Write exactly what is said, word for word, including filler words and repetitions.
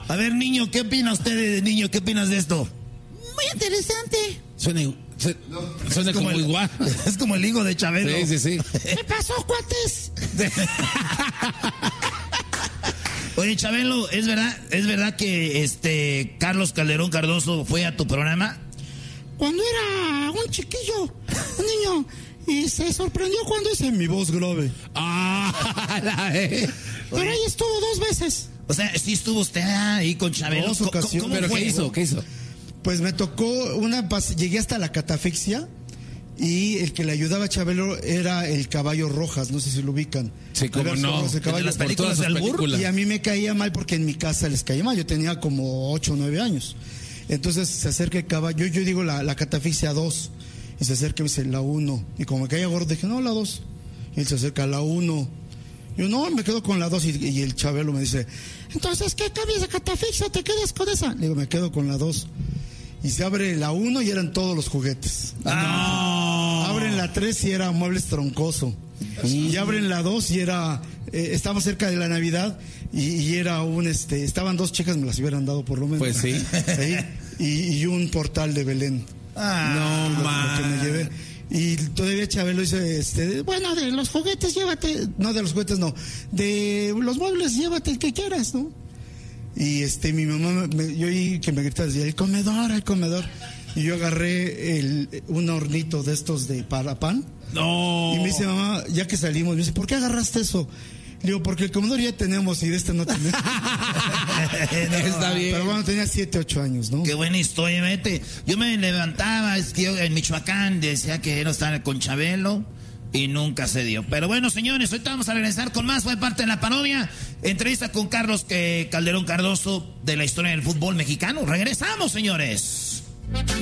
A ver, niño, ¿qué opina usted de niño? ¿Qué opinas de esto? Muy interesante. Suena, suena como, como igual. Es como el hijo de Chabelo. Sí, sí, sí. ¿Qué pasó, cuates? Oye, Chabelo, ¿es verdad, es verdad que este Carlos Calderón Cardoso fue a tu programa? Cuando era un chiquillo, un niño, y se sorprendió cuando hice mi voz grave. Ah, la eh. Pero ahí estuvo dos veces. O sea, sí estuvo usted ahí con Chabelo. Dos ocasiones. ¿Cómo ¿Pero fue? qué hizo? ¿Qué hizo? Pues me tocó una, llegué hasta la catafixia y el que le ayudaba a Chabelo era el Caballo Rojas, no sé si lo ubican. Sí, cómo no. De caballo, las películas de albur. Y a mí me caía mal porque en mi casa les caía mal, yo tenía como ocho o nueve años. Entonces se acerca el caballo, yo, yo digo la, la catafixia dos, y se acerca y me dice la uno, y como me caía gordo dije no, la dos, y él se acerca a la uno. Yo no, me quedo con la dos y, y el Chabelo me dice, entonces, ¿qué cambias de catafixia o te quedas con esa? Le digo, me quedo con la dos. Y se abre la uno y eran todos los juguetes. No. Abren la tres y era muebles troncoso. Y abren la dos y era, eh, estaba cerca de la Navidad y, y era un, este, estaban dos chicas, me las hubieran dado por lo menos. Pues sí. Ahí, y, y un portal de Belén. Ah, No, man. lo que me llevé. Y todavía Chabelo dice, este, bueno, de los juguetes llévate, no de los juguetes no, de los muebles llévate el que quieras, ¿no? Y este, mi mamá, me, yo oí que me gritaba, decía, el comedor, el comedor. Y yo agarré el, un hornito de estos de para pan. No. Y me dice, mamá, ya que salimos, me dice, ¿por qué agarraste eso? Le digo, porque el comedor ya tenemos y de este no tenemos. No, está bien. Pero bueno, tenía siete, ocho años, ¿no? Qué buena historia, vete. Yo me levantaba, es que yo en Michoacán decía que era estar con Chabelo y nunca se dio. Pero bueno, señores, ahorita vamos a regresar con más. Fue parte de la parodia. Entrevista con Carlos eh, Calderón Cardoso de la historia del fútbol mexicano. Regresamos, señores.